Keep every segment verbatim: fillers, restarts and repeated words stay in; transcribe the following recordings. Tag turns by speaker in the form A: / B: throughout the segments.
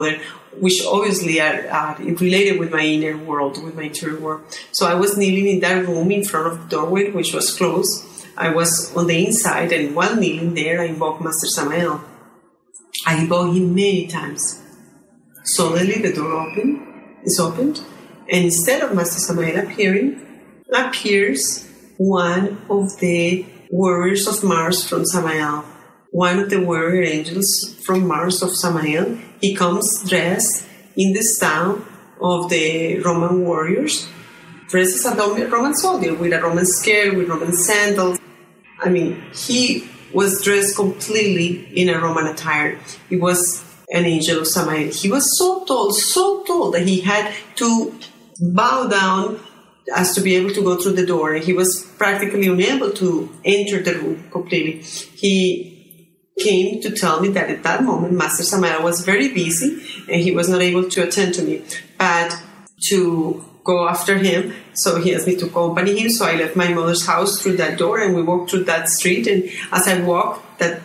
A: which obviously are, are related with my inner world, with my interior world. So I was kneeling in that room in front of the doorway, which was closed. I was on the inside, and while kneeling there, I invoked Master Samael. I invoked him many times. Suddenly the door opened, is opened, and instead of Master Samael appearing, appears one of the warriors of Mars from Samael. One of the warrior angels from Mars of Samael. He comes dressed in the style of the Roman warriors, dressed as a Roman soldier with a Roman skirt, with Roman sandals. I mean, he was dressed completely in a Roman attire. He was an angel of Samael. He was so tall, so tall that he had to bow down as to be able to go through the door. He was practically unable to enter the room completely. He came to tell me that at that moment Master Samael was very busy and he was not able to attend to me, but to go after him. So he asked me to accompany him. So I left my mother's house through that door and we walked through that street. And as I walked, that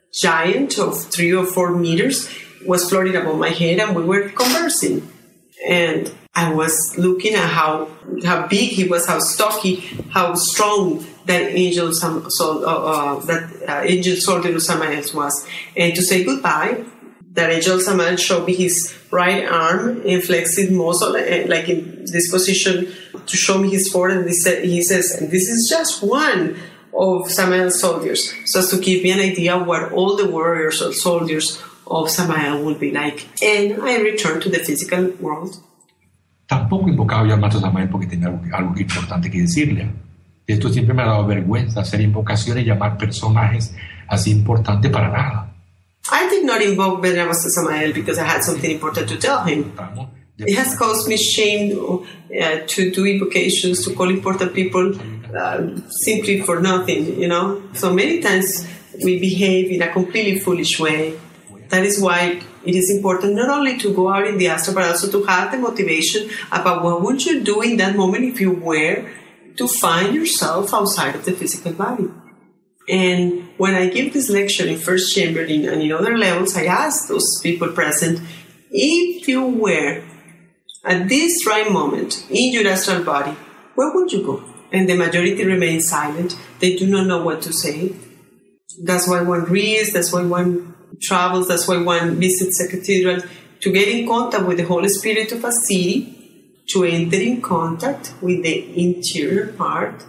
A: giant of three or four meters was floating above my head and we were conversing. And I was looking at how how big he was, how stocky, how strong that angel so, uh, uh, that uh, angel soldier Samael was. And to say goodbye, that angel Samael showed me his right arm and flexed his muscle, and like in this position, to show me his forehead. And he, said, he says, and this is just one of Samael's soldiers, so as to give me an idea of what all the warriors or soldiers of Samael would be like. And I returned to the physical world.
B: Tampoco invocaba yo al Maestro Samael porque tenía algo, algo importante que decirle. Esto siempre me ha dado vergüenza, hacer invocaciones y llamar personajes así importantes para nada.
A: I did not invoke Master Samael because I had something important to tell him. It has caused me shame uh, to do invocations, to call important people uh, simply for nothing, you know. So many times we behave in a completely foolish way. That is why it is important not only to go out in the astral, but also to have the motivation about what would you do in that moment if you were to find yourself outside of the physical body. And when I give this lecture in first chamber and in other levels, I ask those people present, if you were at this right moment in your astral body, where would you go? And the majority remain silent. They do not know what to say. That's why one reads, that's why one travels, that's why one visits a cathedral, to get in contact with the Holy Spirit of a city, to enter in contact with the interior part,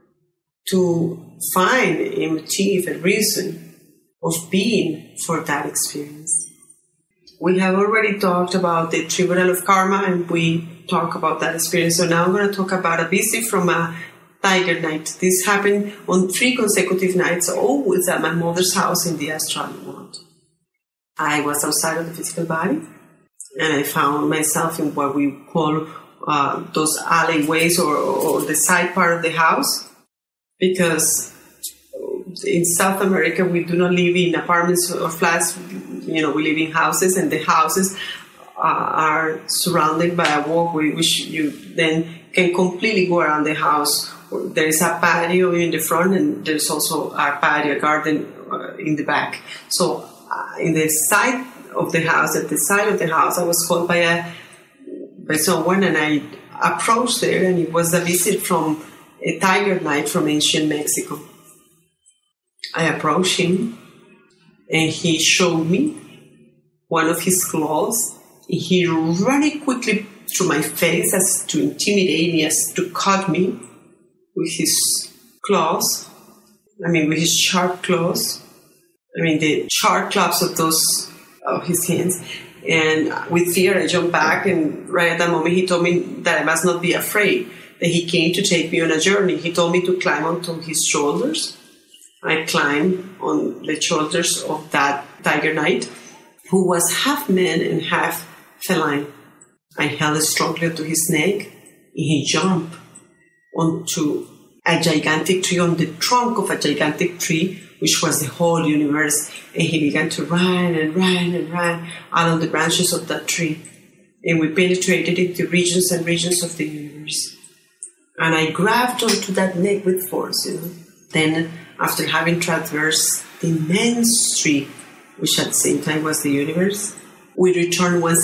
A: to find a motive, a reason of being for that experience. We have already talked about the tribunal of karma and we talk about that experience. So now I'm going to talk about a visit from a tiger night. This happened on three consecutive nights, always at my mother's house in the astral world. I was outside of the physical body and I found myself in what we call uh, those alleyways or, or the side part of the house, because in South America we do not live in apartments or flats. You know, we live in houses, and the houses uh, are surrounded by a walkway which you then can completely go around the house. There is a patio in the front and there's also a patio, a garden uh, in the back. So uh, in the side of the house, at the side of the house, I was called by a by someone, and I approached there, and it was a visit from a tiger knight from ancient Mexico. I approached him, and he showed me one of his claws. He ran it quickly through my face as to intimidate me, as to cut me with his claws. I mean, with his sharp claws. I mean, the sharp claws of those of his hands. And with fear, I jumped back, and right at that moment, he told me that I must not be afraid, that he came to take me on a journey. He told me to climb onto his shoulders. I climbed on the shoulders of that tiger knight, who was half man and half feline. I held strongly onto his neck, and he jumped onto a gigantic tree, on the trunk of a gigantic tree, which was the whole universe, and he began to run and run and run along the branches of that tree. And we penetrated into regions and regions of the universe. And I grabbed onto that neck with force, you know. Then, after having traversed the immense tree, which at the same time was the universe, we return once